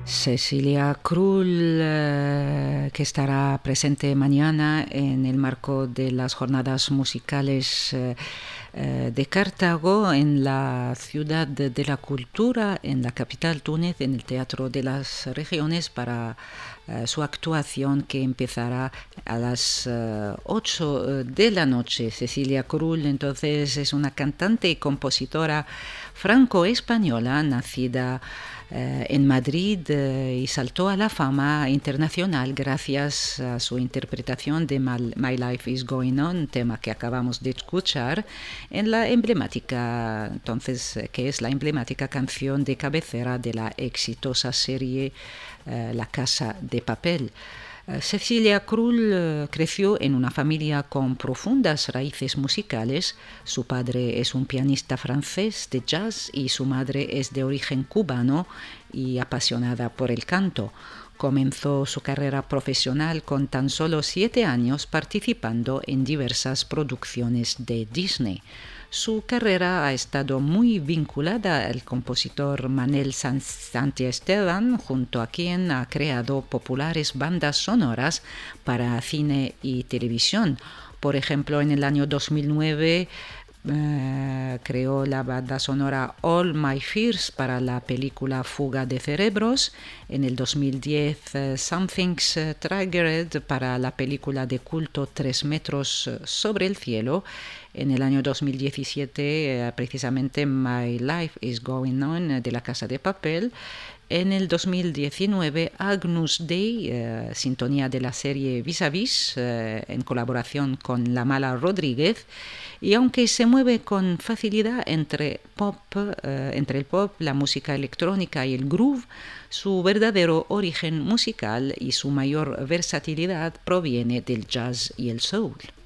Cecilia Krull, que estará presente mañana en el marco de las jornadas musicales de Cartago, en la ciudad de la cultura, en la capital Túnez, en el Teatro de las Regiones, para su actuación que empezará a las 8 de la noche. Cecilia Krull, entonces, es una cantante y compositora franco-española, nacida en Madrid, y saltó a la fama internacional gracias a su interpretación de My Life is Going On, tema que acabamos de escuchar, en la emblemática, entonces, que es la emblemática canción de cabecera de la exitosa serie La Casa de Papel. Cecilia Krull creció en una familia con profundas raíces musicales. Su padre es un pianista francés de jazz y su madre es de origen cubano y apasionada por el canto. Comenzó su carrera profesional con tan solo 7 años, participando en diversas producciones de Disney. Su carrera ha estado muy vinculada al compositor Manel Santiesteban, junto a quien ha creado populares bandas sonoras para cine y televisión. Por ejemplo, en el año 2009 creó la banda sonora All My Fears para la película Fuga de Cerebros. En el 2010 Something's Triggered para la película de culto 3 metros sobre el cielo. En el año 2017 precisamente My Life is Going On de La Casa de Papel. En el 2019, Agnus Dei, sintonía de la serie Vis a Vis, en colaboración con La Mala Rodríguez, y aunque se mueve con facilidad entre el pop, la música electrónica y el groove, su verdadero origen musical y su mayor versatilidad proviene del jazz y el soul.